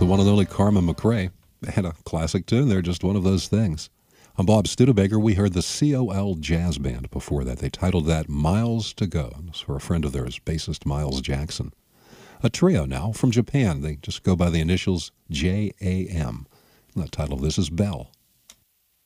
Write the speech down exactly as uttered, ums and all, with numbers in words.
the one and only Carmen McRae. They had a classic tune. They're just one of those things. I'm Bob Studebaker. We heard the C O L Jazz Band before that. They titled that Miles to Go. It was for a friend of theirs, bassist Miles Jackson. A trio now from Japan. They just go by the initials J A M. And the title of this is Bell.